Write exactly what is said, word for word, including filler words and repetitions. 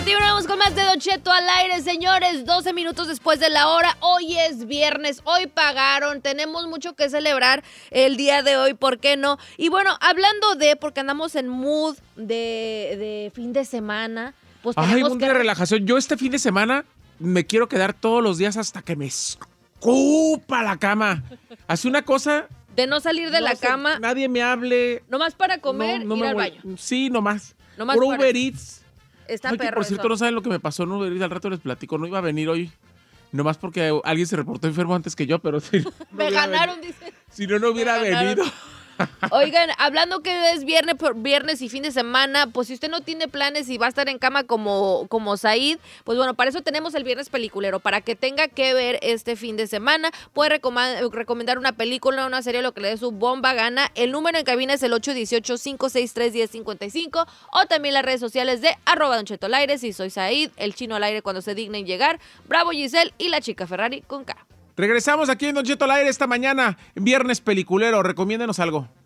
Continuamos con más de Don Cheto al aire, señores. doce minutos después de la hora. Hoy es viernes, hoy pagaron. Tenemos mucho que celebrar el día de hoy, ¿por qué no? Y bueno, hablando de, porque andamos en mood de, de fin de semana, pues tenemos Ay, un día que... de relajación. Yo este fin de semana me quiero quedar todos los días hasta que me escupa la cama. Hace una cosa... De no salir de no la sé, cama. Nadie me hable. Nomás para comer, no, no ir me al voy- baño. Sí, nomás. Nomás Por para- Uber Eats. Está Ay, que perro por cierto, eso. no saben lo que me pasó en Uber Eats. Al rato les platico. No iba a venir hoy. Nomás porque alguien se reportó enfermo antes que yo, pero sí. no Me hubiera ganaron, venido. dice. Si no, no hubiera Me ganaron. venido. Oigan, hablando que es viernes, por viernes y fin de semana, pues si usted no tiene planes y va a estar en cama como, como Said, pues bueno, para eso tenemos el viernes peliculero, para que tenga que ver este fin de semana. Puede recoma- recomendar una película, una serie, lo que le dé su bomba gana. El número en cabina es el ocho uno ocho, cinco seis tres, uno cero cinco cinco o también las redes sociales de arroba Don Cheto al aire, si soy Said, el chino al aire cuando se dignen llegar, Bravo Giselle y la chica Ferrari con K. Regresamos aquí en Don Cheto al aire esta mañana. Viernes peliculero. Recomiéndenos algo.